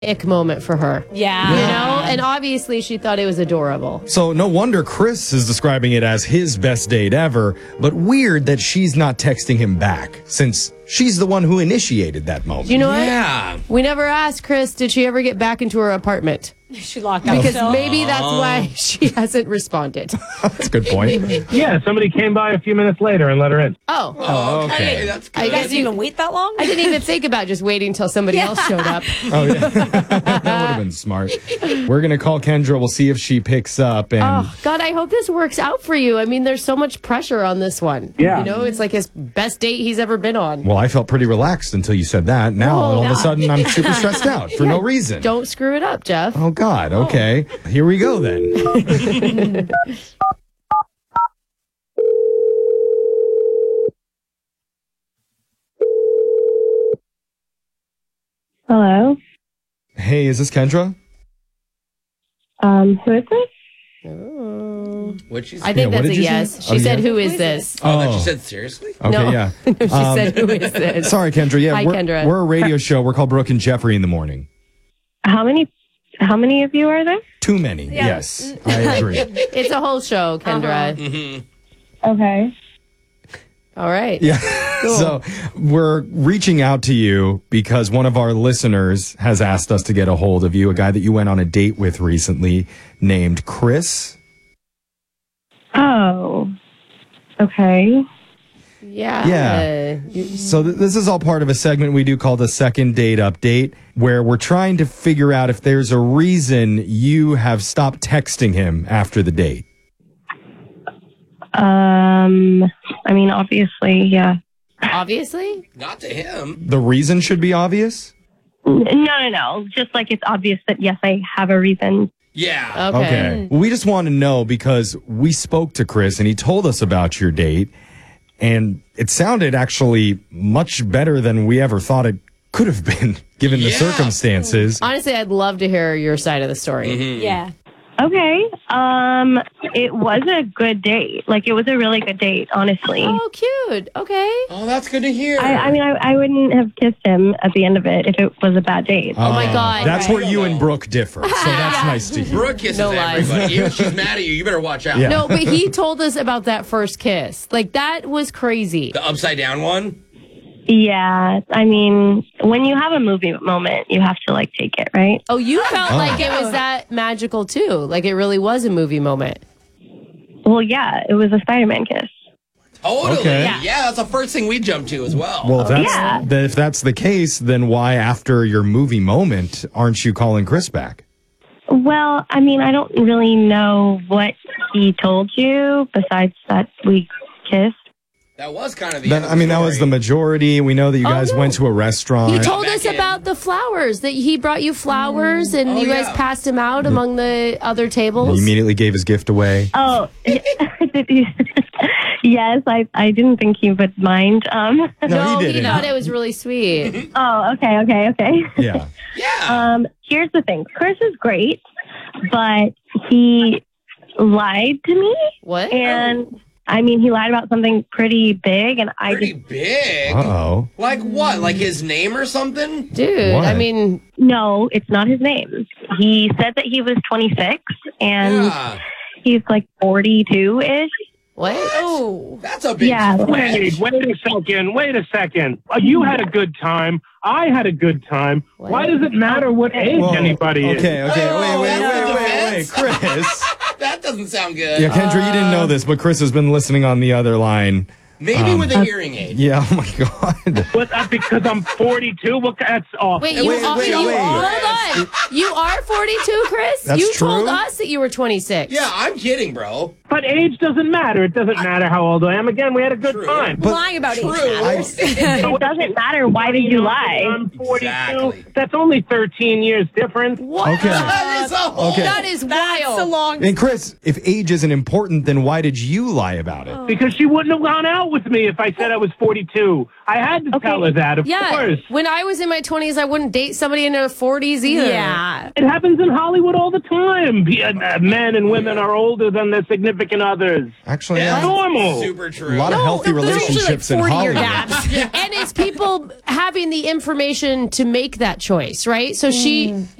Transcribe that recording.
ick moment for her. Yeah. You know? And obviously she thought it was adorable. So no wonder Chris is describing it as his best date ever, but weird that she's not texting him back, since she's the one who initiated that moment. You know what? Yeah. We never asked Chris, did she ever get back into her apartment? She locked out. Because maybe that's why she hasn't responded. That's a good point. Yeah, somebody came by a few minutes later and let her in. Oh. Okay, that's good. You guys didn't even wait that long? I didn't even think about just waiting until somebody else showed up. Oh, yeah. That would have been smart. We're going to call Kendra. We'll see if she picks up. And Oh, God, I hope this works out for you. I mean, there's so much pressure on this one. Yeah. You know, it's like his best date he's ever been on. Well, I felt pretty relaxed until you said that. Now, all of a sudden, I'm super stressed out for no reason. Don't screw it up, Jeff. Oh, God. Okay. Here we go, then. Hello. Hey, is this Kendra? Who is this? What'd she say? I think what that's did a you yes. say? She Oh, said, yeah. who is this? Oh, that she said seriously? Okay, No. yeah. No, she said, who is this? Sorry, Kendra. Yeah, Hi, Kendra. we're a radio show. We're called Brooke and Jeffrey in the morning. How many of you are there? Too many. Yes, I agree. It's a whole show, Kendra. Okay. All right. Yeah. So we're reaching out to you because one of our listeners has asked us to get a hold of you, a guy that you went on a date with recently named Chris. Oh. Okay. Yeah. So this is all part of a segment we do called a second date update, where we're trying to figure out if there's a reason you have stopped texting him after the date. I mean, obviously, yeah. Obviously? Not to him. The reason should be obvious? No. Just like it's obvious that, yes, I have a reason. Yeah. Okay. Well, we just want to know because we spoke to Chris and he told us about your date, and it sounded actually much better than we ever thought it could have been given the Yeah. circumstances. Honestly, I'd love to hear your side of the story. Yeah. Okay. It was a good date. Like, it was a really good date, honestly. Oh, cute. Okay. Oh, that's good to hear. I mean, I wouldn't have kissed him at the end of it if it was a bad date. Oh, my God. That's where you and Brooke differ. So that's nice to hear. Brooke kisses No lies. everybody. Even if she's mad at you, you better watch out. Yeah. No, but he told us about that first kiss. Like, that was crazy. The upside down one? Yeah. I mean, when you have a movie moment, you have to, like, take it, right? Oh, you felt like it was that magical, too. Like, it really was a movie moment. Well, yeah, it was a Spider-Man kiss. Totally. Okay. Yeah, that's the first thing we jump to as well. Well, Yeah. if that's the case, then why, after your movie moment, aren't you calling Chris back? Well, I mean, I don't really know what he told you besides that we kissed. That was kind of the Then, end of I mean, the that was the story. majority. We know that you guys no. went to a restaurant. He told back us in. about the flowers, that he brought you flowers and you guys yeah. passed him out among the other tables. He immediately gave his gift away. Oh, yes, I didn't think he would mind. No, he he didn't. thought it was really sweet. Oh, okay. Yeah. Yeah. Here's the thing. Chris is great, but he lied to me. What? And, I mean, he lied about something pretty big, and I Pretty just... big. Uh-oh. Like what? Like his name or something? Dude, What? I mean, No, it's not his name. He said that he was 26, and Yeah. he's like 42-ish. what? Oh. That's a big Yeah. stretch. Wait a second. You had a good time. I had a good time. Why does it matter what age Whoa. anybody is? Okay, Oh, wait, that's the Chris. That doesn't sound good. Yeah, Kendra, you didn't know this, but Chris has been listening on the other line. Maybe with a hearing aid. Yeah, oh my God. What, because I'm 42? Well, that's awful. Wait, you Wait, are, wait, you wait. hold on. You are 42, Chris? That's you true? told us that you were 26. Yeah, I'm kidding, bro. But age doesn't matter. It doesn't matter how old I am. Again, we had a good True. time. Lying about age matters. It doesn't matter. Why did you lie? I'm 42. Exactly. That's only 13 years difference. What? Okay. That years old. Okay. That is That's wild. a long. And Chris, if age isn't important, then why did you lie about it? Because she wouldn't have gone out with me if I said I was 42. I had to tell her that, of course. When I was in my 20s, I wouldn't date somebody in their 40s either. Yeah. It happens in Hollywood all the time. Men and women are older than their significant others. Actually, Yeah, It's normal. super a true. lot of healthy There's usually relationships in 40-year Hollywood. gaps. And it's people having the information to make that choice, right? So she